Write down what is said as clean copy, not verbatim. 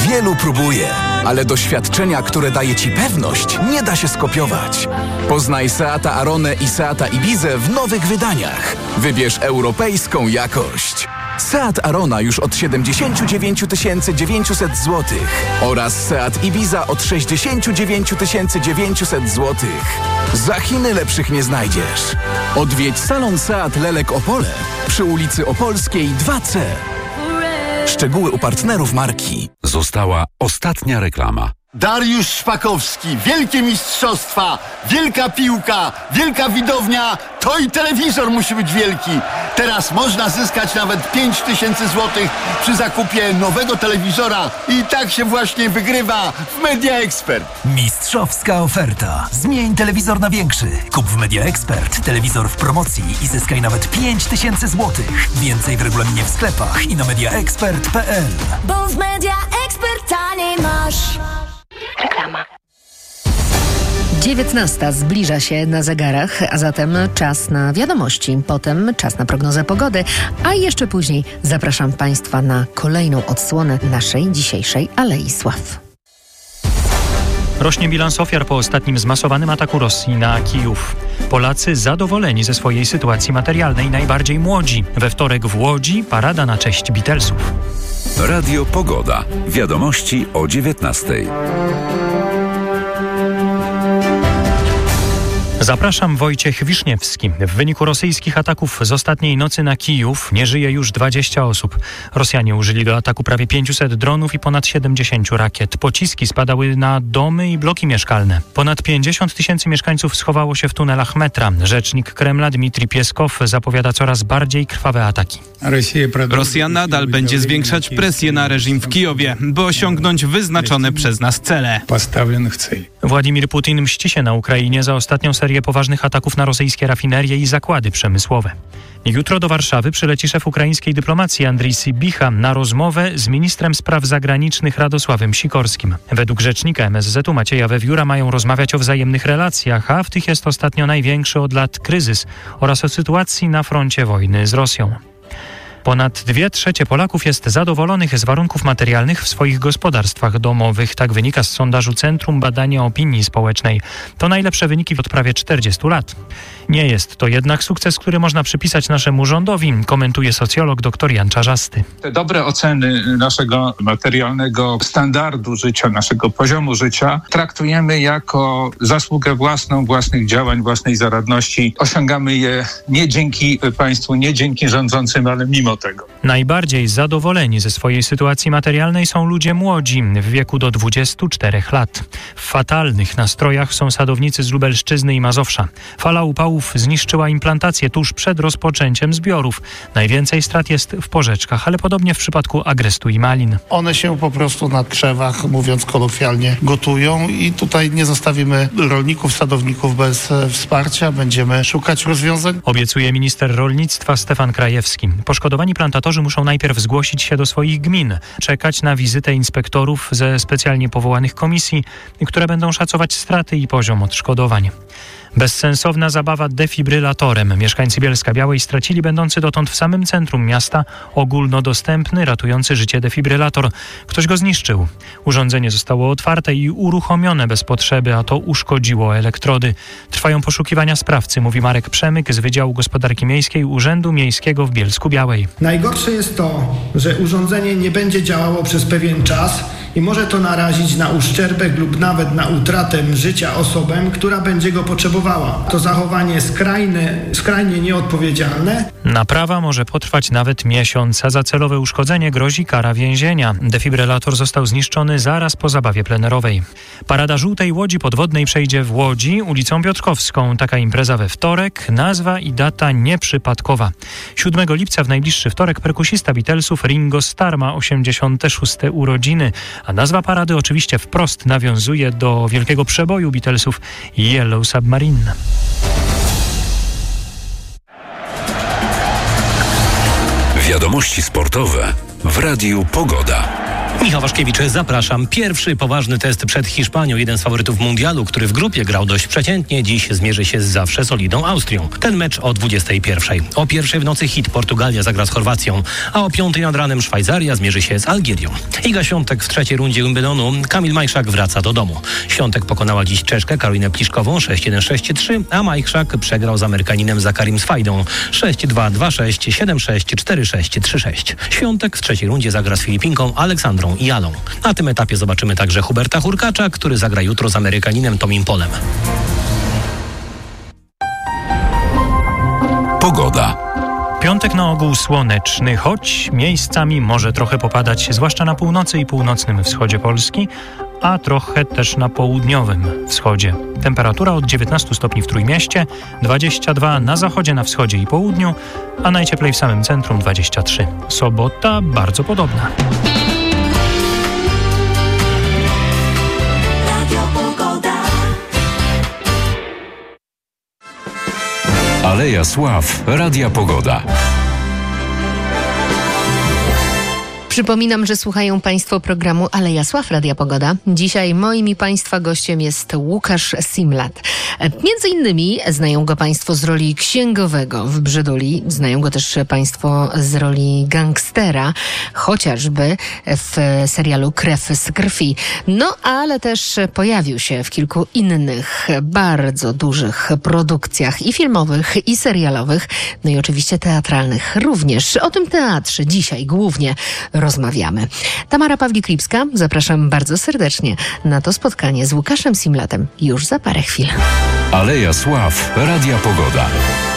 Wielu próbuje, ale doświadczenia, które daje Ci pewność, nie da się skopiować. Poznaj Seata Aronę i Seata Ibizę w nowych wydaniach. Wybierz europejską jakość. Seat Arona już od 79 900 zł oraz Seat Ibiza od 69 900 zł. Za Chiny lepszych nie znajdziesz. Odwiedź salon Seat Lelek Opole przy ulicy Opolskiej 2C. Szczegóły u partnerów marki. Została ostatnia reklama. Dariusz Szpakowski, wielkie mistrzostwa, wielka piłka, wielka widownia, to i telewizor musi być wielki. Teraz można zyskać nawet 5000 zł przy zakupie nowego telewizora i tak się właśnie wygrywa w Media Expert. Mistrzowska oferta. Zmień telewizor na większy. Kup w Media Expert telewizor w promocji i zyskaj nawet 5000 zł. Więcej w regulaminie w sklepach i na mediaexpert.pl. Bo w Media Expert taniej masz. Reklama. 19 zbliża się na zegarach, a zatem czas na wiadomości, potem czas na prognozę pogody, a jeszcze później zapraszam Państwa na kolejną odsłonę naszej dzisiejszej Alei Sław. Rośnie bilans ofiar po ostatnim zmasowanym ataku Rosji na Kijów. Polacy zadowoleni ze swojej sytuacji materialnej, najbardziej młodzi. We wtorek w Łodzi parada na cześć Beatlesów. Radio Pogoda. Wiadomości o 19:00. Zapraszam, Wojciech Wiszniewski. W wyniku rosyjskich ataków z ostatniej nocy na Kijów nie żyje już 20 osób. Rosjanie użyli do ataku prawie 500 dronów i ponad 70 rakiet. Pociski spadały na domy i bloki mieszkalne. Ponad 50 000 mieszkańców schowało się w tunelach metra. Rzecznik Kremla Dmitrij Pieskow zapowiada coraz bardziej krwawe ataki. Rosja nadal będzie zwiększać presję na reżim w Kijowie, by osiągnąć wyznaczone przez nas cele. Władimir Putin mści się na Ukrainie za ostatnią serię poważnych ataków na rosyjskie rafinerie i zakłady przemysłowe. Jutro do Warszawy przyleci szef ukraińskiej dyplomacji Andrii Sybicha na rozmowę z ministrem spraw zagranicznych Radosławem Sikorskim. Według rzecznika MSZ-u Macieja Wewióra mają rozmawiać o wzajemnych relacjach, a w tych jest ostatnio największy od lat kryzys oraz o sytuacji na froncie wojny z Rosją. Ponad 2/3 Polaków jest zadowolonych z warunków materialnych w swoich gospodarstwach domowych. Tak wynika z sondażu Centrum Badania Opinii Społecznej. To najlepsze wyniki od prawie 40 lat. Nie jest to jednak sukces, który można przypisać naszemu rządowi, komentuje socjolog dr Jan Czarzasty. Te dobre oceny naszego materialnego standardu życia, naszego poziomu życia traktujemy jako zasługę własną, własnych działań, własnej zaradności. Osiągamy je nie dzięki państwu, nie dzięki rządzącym, ale mimo tego. Najbardziej zadowoleni ze swojej sytuacji materialnej są ludzie młodzi, w wieku do 24 lat. W fatalnych nastrojach są sadownicy z Lubelszczyzny i Mazowsza. Fala upałów zniszczyła im plantacje tuż przed rozpoczęciem zbiorów. Najwięcej strat jest w porzeczkach, ale podobnie w przypadku agrestu i malin. One się po prostu na drzewach, mówiąc kolokwialnie, gotują i tutaj nie zostawimy rolników, sadowników bez wsparcia. Będziemy szukać rozwiązań. Obiecuje minister rolnictwa Stefan Krajewski. Poszkodowani plantatorzy muszą najpierw zgłosić się do swoich gmin, czekać na wizytę inspektorów ze specjalnie powołanych komisji, które będą szacować straty i poziom odszkodowań. Bezsensowna zabawa defibrylatorem. Mieszkańcy Bielska-Białej stracili będący dotąd w samym centrum miasta ogólnodostępny, ratujący życie defibrylator. Ktoś go zniszczył. Urządzenie zostało otwarte i uruchomione bez potrzeby, a to uszkodziło elektrody. Trwają poszukiwania sprawcy, mówi Marek Przemyk z Wydziału Gospodarki Miejskiej Urzędu Miejskiego w Bielsku-Białej. Najgorsze jest to, że urządzenie nie będzie działało przez pewien czas i może to narazić na uszczerbek lub nawet na utratę życia osobę, która będzie go potrzebowała. To zachowanie skrajnie nieodpowiedzialne. Naprawa może potrwać nawet miesiąc, a za celowe uszkodzenie grozi kara więzienia. Defibrylator został zniszczony zaraz po zabawie plenerowej. Parada Żółtej Łodzi Podwodnej przejdzie w Łodzi ulicą Piotrkowską. Taka impreza we wtorek, nazwa i data nieprzypadkowa. 7 lipca w najbliższy wtorek perkusista Beatlesów Ringo Starr ma 86. urodziny, a nazwa parady oczywiście wprost nawiązuje do wielkiego przeboju Beatlesów Yellow Submarine. Wiadomości sportowe w Radiu Pogoda. Michał Waszkiewicz, zapraszam. Pierwszy poważny test przed Hiszpanią. Jeden z faworytów mundialu, który w grupie grał dość przeciętnie, dziś zmierzy się z zawsze solidną Austrią. Ten mecz o 21:00. O 1:00 w nocy hit Portugalia zagra z Chorwacją, a o 5:00 nad ranem Szwajcaria zmierzy się z Algierią. Iga Świątek w trzeciej rundzie Wimbledonu. Kamil Majszak wraca do domu. Świątek pokonała dziś Czeszkę Karolinę Pliszkową 6-1, 6-3, a Majszak przegrał z Amerykaninem Zakarim Swajdą 6-2, 2-6, 7-6, 4-6, 3-6. Świątek w trzeciej rundzie zagra z Filipinką Aleksandrą Jalą. Na tym etapie zobaczymy także Huberta Hurkacza, który zagra jutro z Amerykaninem Tomim Polem. Pogoda. Piątek na ogół słoneczny, choć miejscami może trochę popadać, zwłaszcza na północy i północnym wschodzie Polski, a trochę też na południowym wschodzie. Temperatura od 19 stopni w Trójmieście, 22 na zachodzie, na wschodzie i południu, a najcieplej w samym centrum 23. Sobota bardzo podobna. Aleja Sław, Radia Pogoda. Przypominam, że słuchają Państwo programu Aleja Sław, Radia Pogoda. Dzisiaj moim i Państwa gościem jest Łukasz Simlat. Między innymi znają go Państwo z roli księgowego w Brzyduli. Znają go też Państwo z roli gangstera, chociażby w serialu Krew z krwi. No, ale też pojawił się w kilku innych bardzo dużych produkcjach i filmowych, i serialowych, no i oczywiście teatralnych również. O tym teatrze dzisiaj głównie rozmawiamy. Tamara Pawlik-Lipska, zapraszam bardzo serdecznie na to spotkanie z Łukaszem Simlatem już za parę chwil. Aleja Sław, Radia Pogoda.